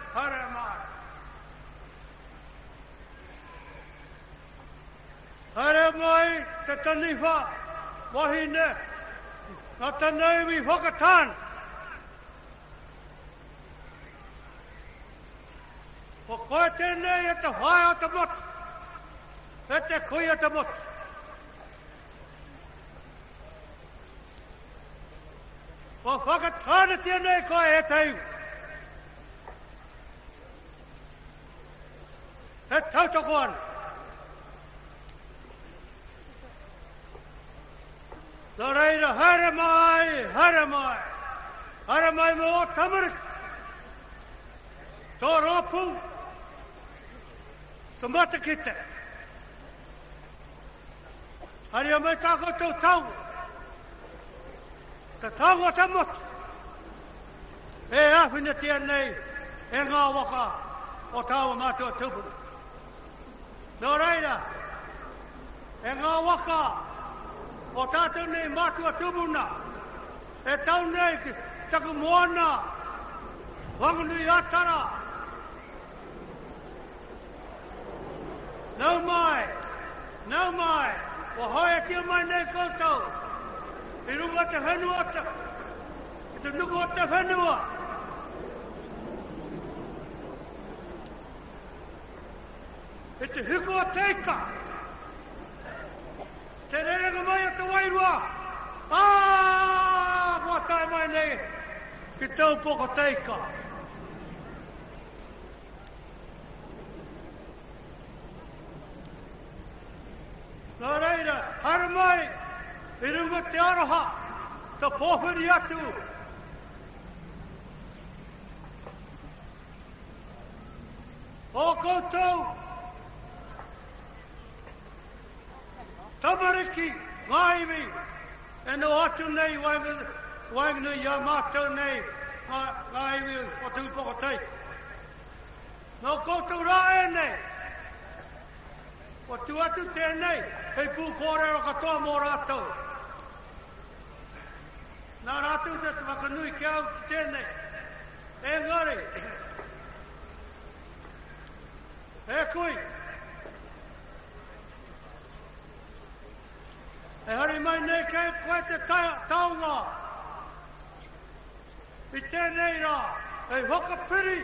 hare mai. Hare mai te taniwha wahine ngā tanei wi whakatān. O koe tēnei e te whae o te motu, e te kui o te motu. O whakatāna tēnei koe e te iu. E tautoko ana. Nā reira, hare mai, hare mai. Hare mai mo o tamariki. Tō rōpū. Tō matakite. Haria mai tāko tau tau. Ta tau o ta motu. E awhina tēnei, e ngā waka o tāua mātua tupu. Nā reira, e ngā waka o tātou nei mātua tupuna, e tau nei ki taku moana, wanganui atara. Nau mai, o hoi kia mai nei koutou, i runga te whenua ta, i te nuku o te whenua. I te hiku o teika, te rerenga mai o te wairua. Mua tai mai nei ki tau poko teika. Nā reira, hara mai, i runga te aroha, te pōwhiri atu. O koutou, tamariki, ngaiwi, e no atu nei, wainganu ia mātou nei, ngaiwi o tūpoko tei. Nō koutou rā e nei, o tu atu tēnei, hei pū kōrero katoa mō rātou. Nā rātou te whakanui ki au ki tēnei. Engari, e kui, e hari mai nei kei koe te taunga. I tēnei rā, e whakapiri.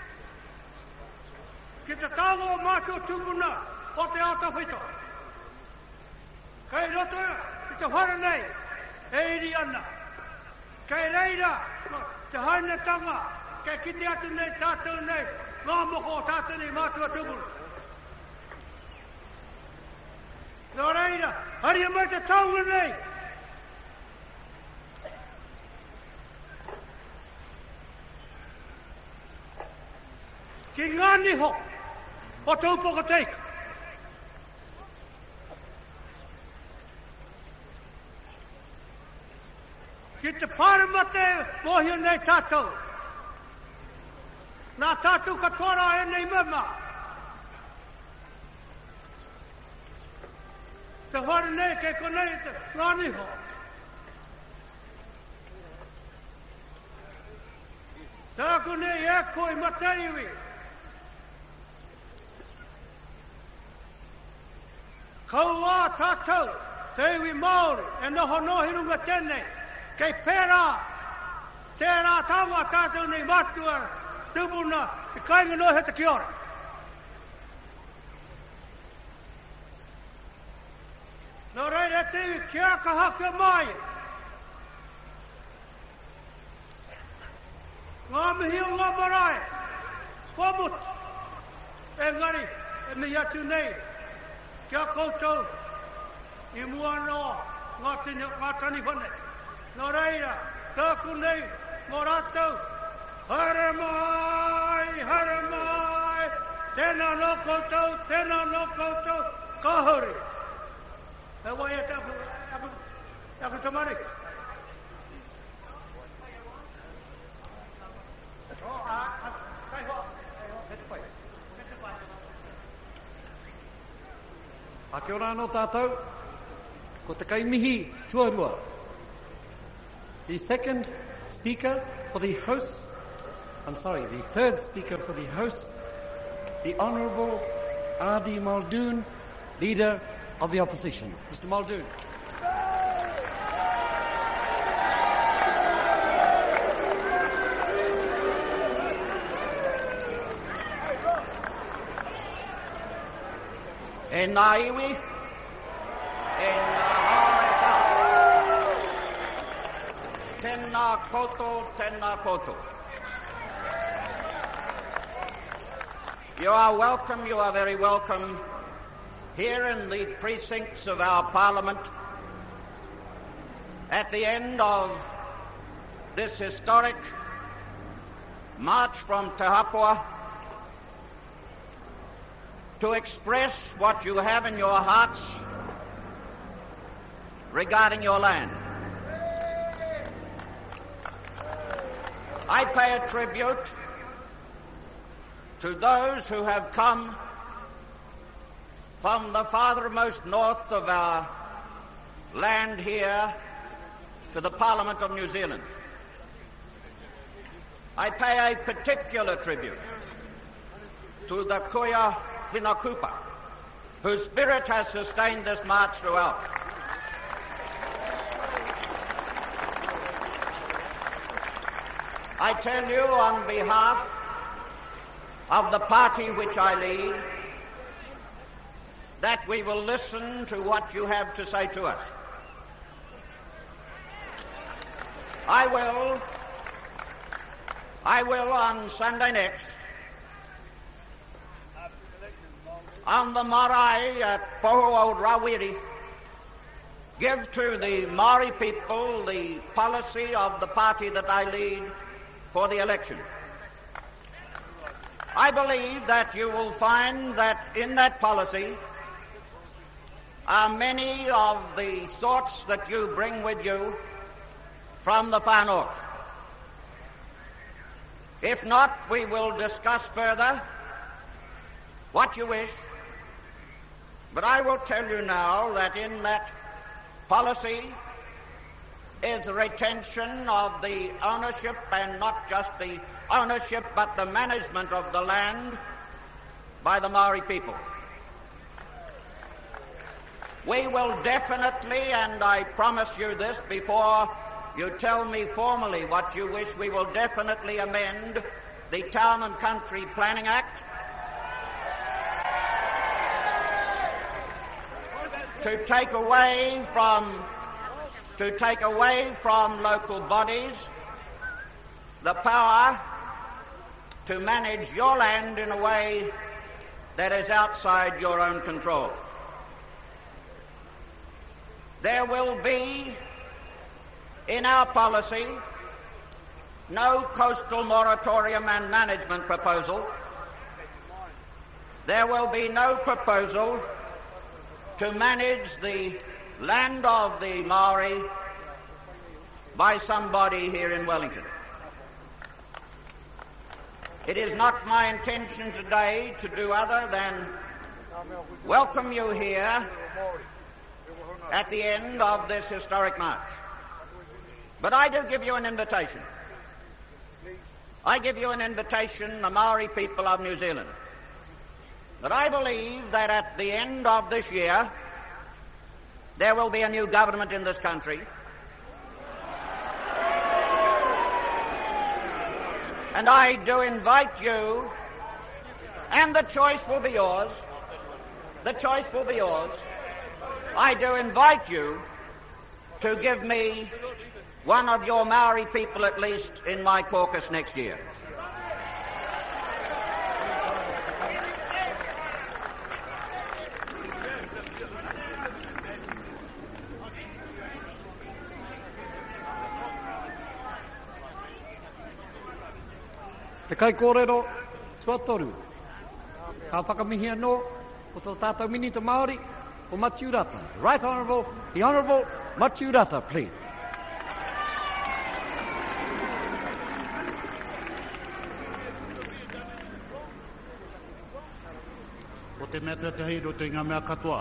Ki te taunga o mātua tūpuna, o te ātawhito. Kei roto, i te whara nei, e iri ana. Kei reira, te haine tanga, kei kite atu nei, tātou nei, ngā moko o tātou nei mātua tūpuna. Nō reira, haria mai te taunga nei. Ki ngā niho, o taupoko teika. Ki te pāramate mohia nei tātou. Nā tātou katoara e nei mama. Te whare nei kei konei te ngāniho. Tāko nei e koi mateiwi. Kaua tātou, te iwi Māori, e noho nohi runga tēnei. Kei pērā, tērā taua tātou nei mātua, tūpuna, i kainga no he te kiora. Nō reira te iwi, kia ka haka mai. Ngā mihi o ngā marae, kua mutu. Engari, e mihi atu nei, kia koutou, i mua no, ngā tani whane. Nō reira, tāku nei, mō rātou, hare mai, tēnā no koutou, kahori. E wai e tāku tamariki. A kia ora anō tātou, ko te kaimihi tuarua. The second speaker for the hosts the third speaker for the House, the Honourable R.D. Muldoon, Leader of the Opposition. Mr. Muldoon. E nā iwi, e nā haoreka. Tēnā koutou, tēnā koutou. You are welcome, you are very welcome here in the precincts of our Parliament at the end of this historic march from Te Hapua to express what you have in your hearts regarding your land. I pay a tribute to those who have come from the farthermost north of our land here to the Parliament of New Zealand. I pay a particular tribute to the Kuia Whinakupa, whose spirit has sustained this march throughout. I tell you on behalf of the party which I lead that we will listen to what you have to say to us. I will on Sunday next, on the marae at Poho Rawiri, give to the Maori people the policy of the party that I lead for the election. I believe that you will find that in that policy are many of the thoughts that you bring with you from the far north. If not, we will discuss further what you wish. But I will tell you now that in that policy is the retention of the ownership, and not just the ownership but the management of the land by the Maori people. We will definitely, and I promise you this before you tell me formally what you wish, we will definitely amend the Town and Country Planning Act to take away from local bodies the power to manage your land in a way that is outside your own control. There will be, in our policy, no coastal moratorium and management proposal. There will be no proposal to manage the land of the Maori by somebody here in Wellington. It is not my intention today to do other than welcome you here at the end of this historic march. But I do give you an invitation. I give you an invitation, the Maori people of New Zealand, that I believe that at the end of this year there will be a new government in this country. And I do invite you, and the choice will be yours. The choice will be yours. I do invite you to give me one of your Maori people at least in my caucus next year. Te kai kōrero, tuatoru. Ka whakamihi anō, o tō tātou mini te Māori, o Matiurata. Right Honourable, the Honourable Matiurata, please. O te mea te heiro te ngā mea katoa.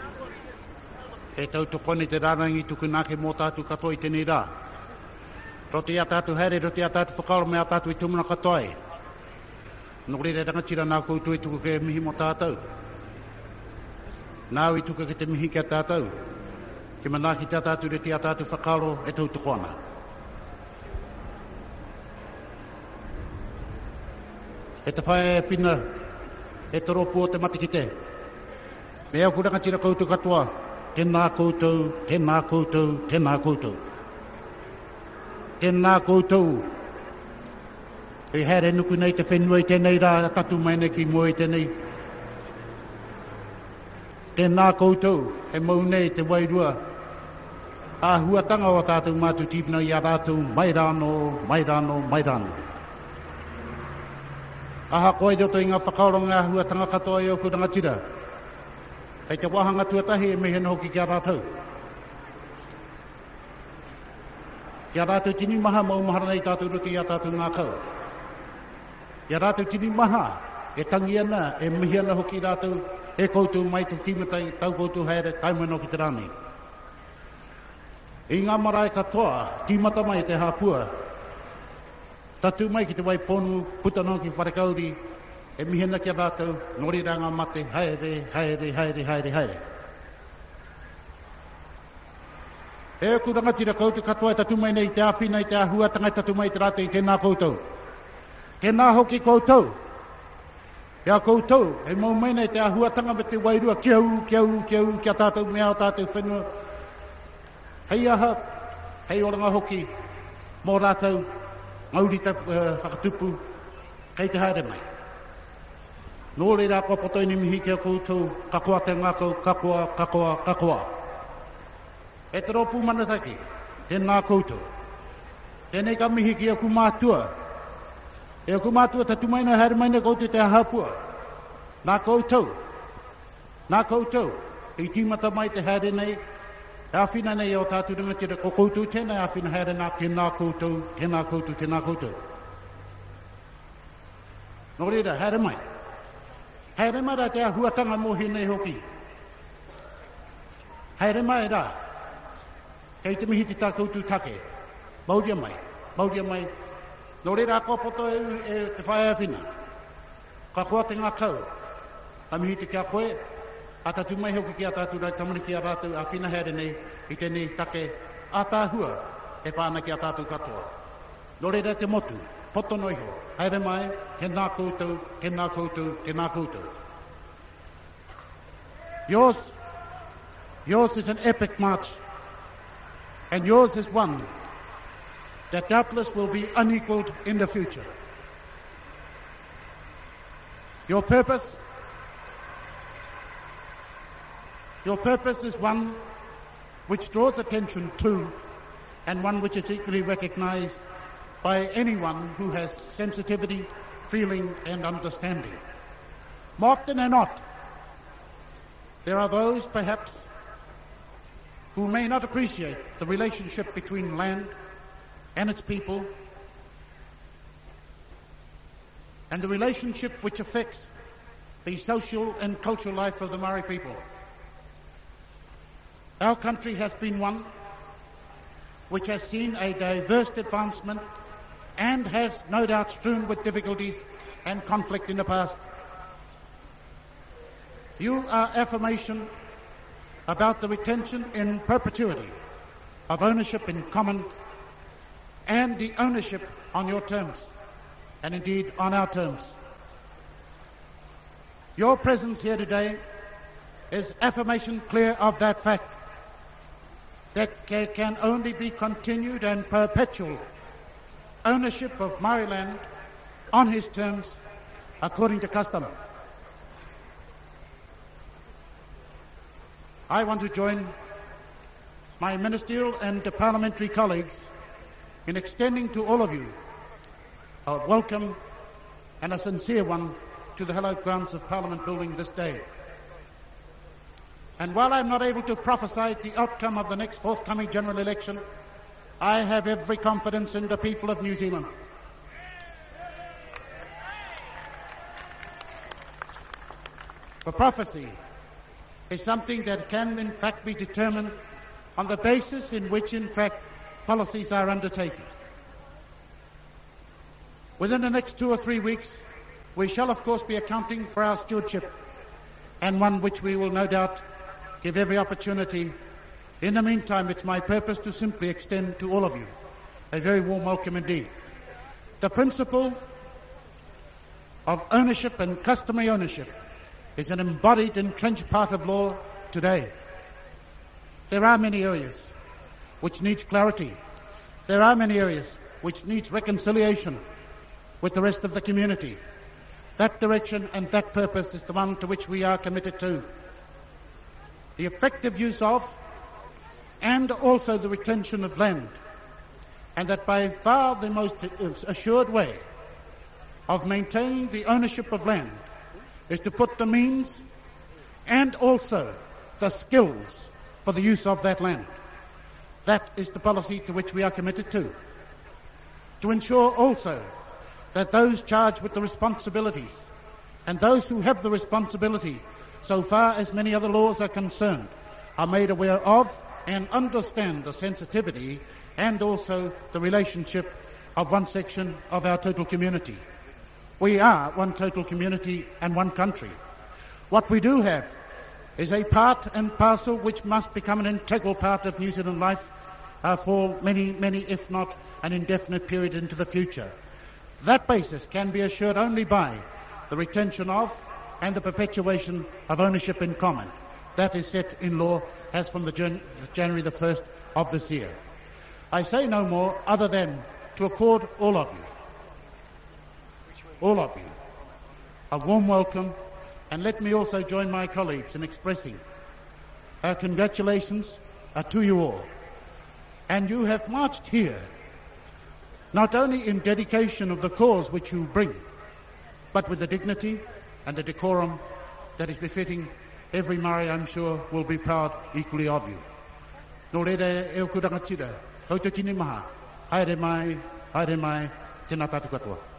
E tau tokone te rārangi tukunake mō tātu katoa i tēnei rā. Roti a tātou haere, roti a tātou whakaoro me a tātou I tumuna katoai. Nō rere rangatira nā koutou I tuku ke mihi mo tātou. Nāu I tuku ke te mihi kia tātou. Ke mana ki tā tātou reti a tātou whakaoro e tau tuku ana. E te whae whina, e toropu o te mati ki te. Me au kurangatira koutou katoa, tēnā koutou, tēnā koutou, tēnā koutou. Tēnā koutou. E here nuku nei te whenua I tēnei rā, tatu mai nei ki mua I tēnei. Tēnā koutou, e mau nei te wairua. A huatanga o tātou mātou tīpina I a rātou, mai rāno, mai rāno, mai rāno. Aha koe roto I ngā whakaoro ngā huatanga katoa I o kurangatira. Hei te wahanga tuatahi e mehen hoki kia rātou. Kia rātou tini maha mau mahara nei tātou roti I a tātou ngā kau. Kia rātou tini maha e tangi ana, e mihi ana hoki rātou, e koutou mai tu timatai, tau koutou haere, taumano ki te rāni. I ngā marae katoa, timata mai te hāpua. Tatu mai ki te wai ponu, putano ki wharekauri, e mihena kia rātou, nori ranga mate, haere, haere, haere, haere, haere. E ku rangatira koutou katoa e tatu mai nei te awhina I te ahuatanga tatu mai te rātou I tēnā koutou. Tēnā hoki koutou. Ia koutou, e mau mai nei te ahuatanga me te wairua, kiau, kiau, kiau, kia tātou mea o tātou whenua. Hei aha, hei oranga hoki, mō rātou, mauri te whakatupu, kei te haere mai. Nō reira kua potoi mihi kia koutou, kakoa te ngākau, kakoa, kakoa, kakoa. E te ropu manataki, tēnā koutou. Tēnei ka mihi kia kumātua. E kumātua tatu maina haere maina koutou te ahapua. Nā koutou, I tīmata mai te haere nei, e awhina nei o tātou rangatira, ko koutou tēnei awhina haere nā tēnā koutou, tēnā koutou, tēnā koutou. Nō reira, haere mai. Haere mai rā te ahuatanga mohi nei hoki. Haere mai rā. Kei te mihi te tā koutou take. Mauria mai, mauria mai. Nō reira kua poto e te whae awhina. Ka kua te ngā kau. Ka mihi te kia koe. A tatu mai hoki kia tātou rai tamani kia rātou a whina haere nei. I tēnei take a tāhua e pāna kia tātou katoa. Nō reira te motu. Poto noiho. Haere mai. Tēnā koutou, tēnā koutou, tēnā koutou. Yours is an epic march. And yours is one that doubtless will be unequaled in the future. Your purpose is one which draws attention to and one which is equally recognized by anyone who has sensitivity, feeling and understanding. More often than not, there are those perhaps who may not appreciate the relationship between land and its people, and the relationship which affects the social and cultural life of the Maori people. Our country has been one which has seen a diverse advancement and has no doubt strewn with difficulties and conflict in the past. You are affirmation about the retention in perpetuity of ownership in common and the ownership on your terms, and indeed on our terms. Your presence here today is affirmation clear of that fact, that can only be continued and perpetual ownership of Maori land on his terms according to custom. I want to join my ministerial and parliamentary colleagues in extending to all of you a welcome and a sincere one to the hallowed grounds of Parliament building this day. And while I'm not able to prophesy the outcome of the next forthcoming general election, I have every confidence in the people of New Zealand. For prophecy is something that can in fact be determined on the basis in which in fact policies are undertaken. Within the next 2 or 3 weeks, we shall of course be accounting for our stewardship, and one which we will no doubt give every opportunity. In the meantime, it's my purpose to simply extend to all of you a very warm welcome indeed. The principle of ownership and customary ownership is an embodied, entrenched part of law today. There are many areas which needs clarity. There are many areas which needs reconciliation with the rest of the community. That direction and that purpose is the one to which we are committed to. The effective use of and also the retention of land, and that by far the most assured way of maintaining the ownership of land is to put the means and also the skills for the use of that land. That is the policy to which we are committed to. To ensure also that those charged with the responsibilities and those who have the responsibility, so far as many other laws are concerned, are made aware of and understand the sensitivity and also the relationship of one section of our total community. We are one total community and one country. What we do have is a part and parcel which must become an integral part of New Zealand life for many, if not an indefinite period into the future. That basis can be assured only by the retention of and the perpetuation of ownership in common. That is set in law as from the January the 1st of this year. I say no more other than to accord all of you, a warm welcome, and let me also join my colleagues in expressing our congratulations to you all. And you have marched here not only in dedication of the cause which you bring, but with the dignity and the decorum that is befitting every Māori, I'm sure, will be proud equally of you. Nō reira e o kurangatira, hau te tini maha, haere mai, tēnā tātou katoa.